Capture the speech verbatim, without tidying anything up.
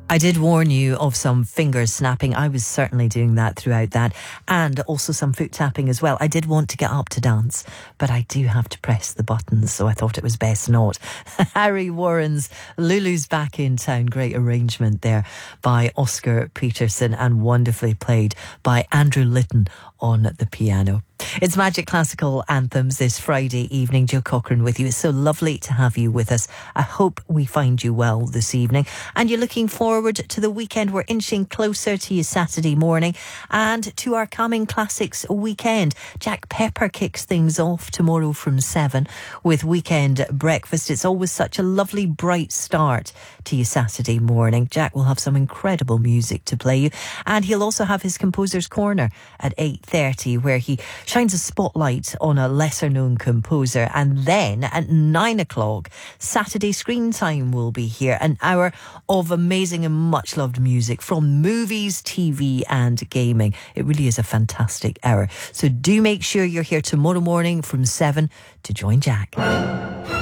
I did warn you of some fingers snapping. I was certainly doing that throughout that, and also some foot tapping as well. I did want to get up to dance, but I do have to press the buttons, so I thought it was best not. Harry Warren's Lulu's Back in Town. Great arrangement there by Oscar Peterson and wonderfully played by Andrew Litton on the piano. It's Magic Classical Anthems this Friday evening. Joe Cochran with you. It's so lovely to have you with us. I hope we find you well this evening and you're looking forward to the weekend. We're inching closer to you Saturday morning and to our coming classics weekend. Jack Pepper kicks things off tomorrow from seven with Weekend Breakfast. It's always such a lovely bright start to you Saturday morning. Jack will have some incredible music to play you, and he'll also have his Composer's Corner at eight thirty where he shines a spotlight on a lesser known composer. And then at nine o'clock Saturday Screen Time will be here, an hour of amazing and much loved music from movies, T V and gaming. It really is a fantastic hour, so do make sure you're here tomorrow morning from seven to join Jack.